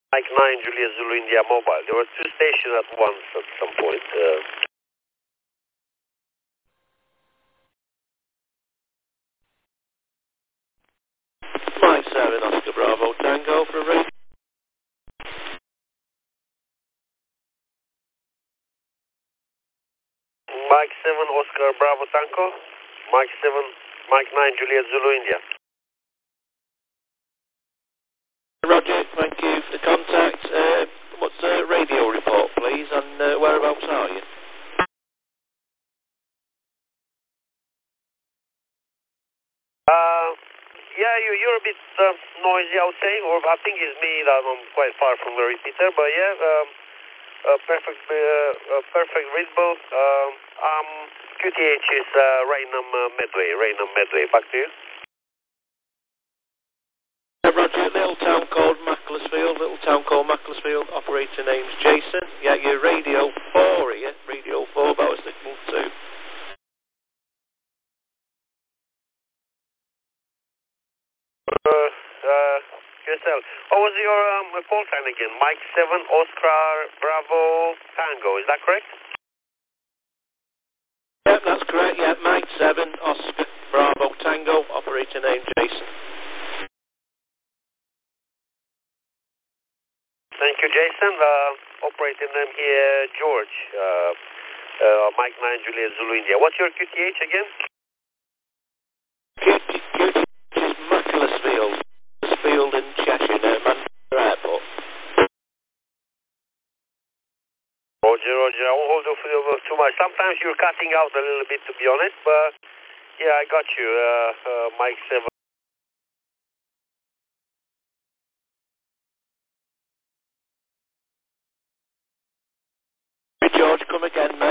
Mike 9, Juliet Zulu India Mobile. There were two stations at once at some point. Mike 7, Oscar Bravo Tango for a ring. Mike 7, Oscar Bravo Tango. Mike 7, Mike 9, Juliet Zulu India. Roger, thank you for the contact. What's the radio report, please, and whereabouts are you? Yeah, you're a bit noisy, I would say, or I think it's me that I'm quite far from the repeater, but yeah, perfect readable. QTH is Raynham Medway. Back to you. Roger, little town called Macclesfield, operator name's Jason. Yeah, you're Radio 4 here, Radio 4, about a signal 2. Yourself. What was your call sign again? Mike 7, Oscar Bravo Tango, is that correct? Yep, that's correct, yeah, Mike 7, Oscar Bravo Tango, operator name Jason. Thank you, Jason. Operator name here, George. Mike 9, Juliet Zulu India. What's your QTH again? QTH is Macclesfield in Cheshire, near Manchester Airport. Roger, I won't hold you for too much. Sometimes you're cutting out a little bit, to be honest, but yeah, I got you. Mike 7. George, come again,